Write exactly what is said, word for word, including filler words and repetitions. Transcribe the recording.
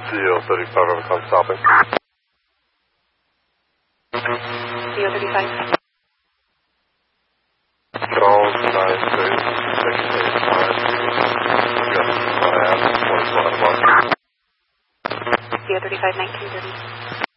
C O thirty-five, I'm come stopping. C O thirty-five. Charles, nine six six eight five. Just my ass, twenty-one o'clock. C O thirty-five, nineteen thirty.